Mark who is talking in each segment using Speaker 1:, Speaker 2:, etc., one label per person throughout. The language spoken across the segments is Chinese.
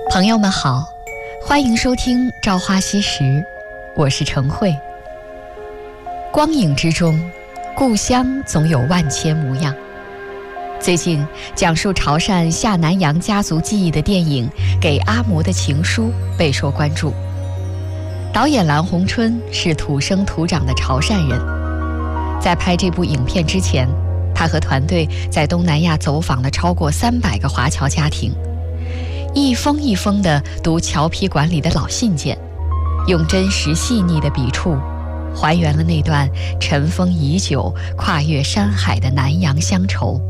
Speaker 1: 朋友们好，欢迎收听《朝花夕拾》，我是程慧。光影之中，故乡总有万千模样。最近讲述潮汕下南洋家族记忆的电影《给阿嬷的情书》备受关注。导演蓝红春是土生土长的潮汕人，在拍这部影片之前，他和团队在东南亚走访了超过300个华侨家庭，一封一封地读侨批馆里的老信件，用真实细腻的笔触还原了那段尘封已久、跨越山海的南洋乡愁。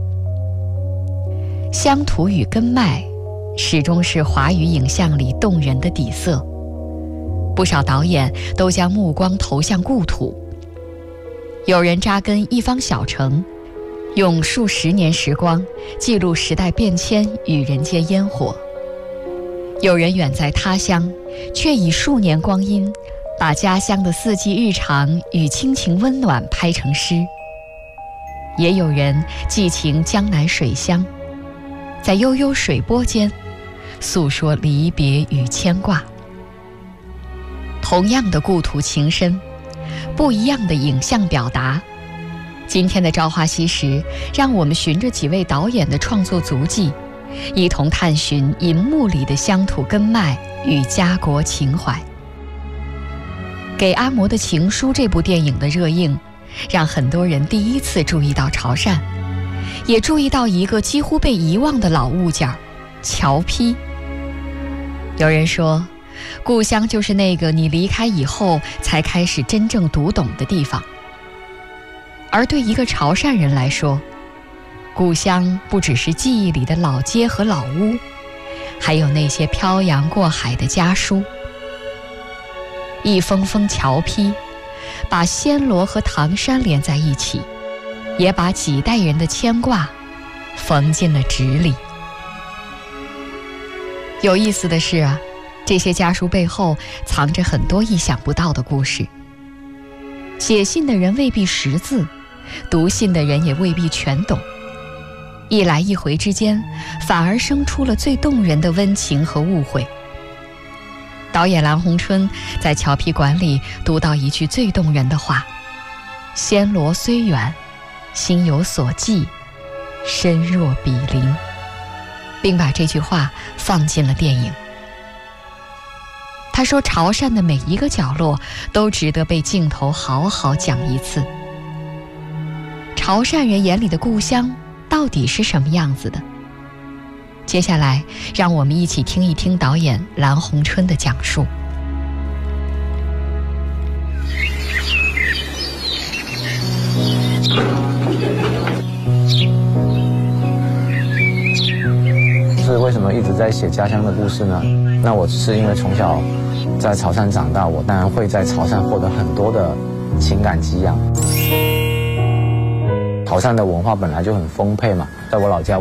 Speaker 1: 乡土与根脉始终是华语影像里动人的底色，不少导演都将目光投向故土，有人扎根一方小城，用数十年时光记录时代变迁与人间烟火，有人远在他乡，却以数年光阴把家乡的四季日常与亲情温暖拍成诗，也有人寄情江南水乡，在悠悠水波间诉说离别与牵挂。同样的故土情深，不一样的影像表达。今天的朝花夕拾，让我们循着几位导演的创作足迹，一同探寻银幕里的乡土根脉与家国情怀。《给阿嬷的情书》这部电影的热映，让很多人第一次注意到潮汕，也注意到一个几乎被遗忘的老物件——侨批。有人说，故乡就是那个你离开以后才开始真正读懂的地方。而对一个潮汕人来说，故乡不只是记忆里的老街和老屋，还有那些漂洋过海的家书。一封封侨批，把暹罗和唐山连在一起，也把几代人的牵挂缝进了纸里。有意思的是啊，这些家书背后藏着很多意想不到的故事。写信的人未必识字，读信的人也未必全懂，一来一回之间，反而生出了最动人的温情和误会。导演蓝红春在侨批馆里读到一句最动人的话：暹罗虽远，心有所寄，身若比邻，并把这句话放进了电影。他说，潮汕的每一个角落都值得被镜头好好讲一次。潮汕人眼里的故乡到底是什么样子的？接下来，让我们一起听一听导演蓝红春的讲述。
Speaker 2: 是为什么一直在写家乡的故事呢？那我是因为从小在潮汕长大，我当然会在潮汕获得很多的情感给养。潮汕的文化本来就很丰沛嘛，在我老家